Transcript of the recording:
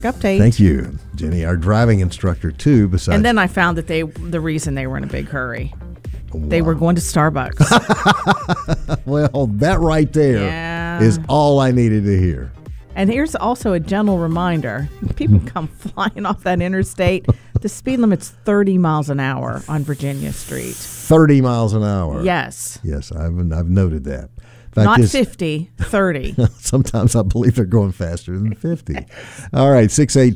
update. Thank you, Jenny, our driving instructor too. Besides, And then I found that the reason they were in a big hurry, they were going to Starbucks. well, that right there is all I needed to hear. And here's also a gentle reminder: people come flying off that interstate. The speed limit's 30 miles an hour on Virginia Street. 30 miles an hour. Yes. Yes, I've noted that. In fact, Not 50, 30. Sometimes I believe they're going faster than 50. All right, 6:18.